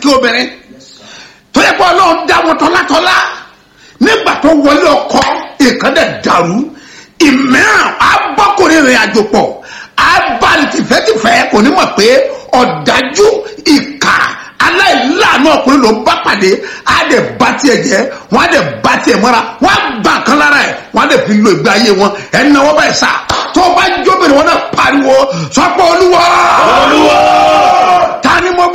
àti obìnrin tó yẹ kó Ọlọ́run dá wọn tọ́látọ́lá nígbà tó wọlé ọkọ ìkànnì dàrú ìmíràn abọ́kùnrin rìn àjò pọ̀ abali tìfẹ́tìfẹ́ kò ní mọ̀ pé ọ̀dájú ìkà aláìláàánú ọkùnrin ló bá pàdé á dẹ̀ bá tiẹ̀ jẹ́ wọ́n á dẹ̀ bá tiẹ̀ mọ́ra wọ́n á gbà kan lára ẹ̀ wọ́n á dẹ̀ fi lo ìgbé ayé wọn ẹ̀ ń náwó báyìí sá tó bá jóbìnrin wọn náà pariwo sọ́pọ̀ olúwa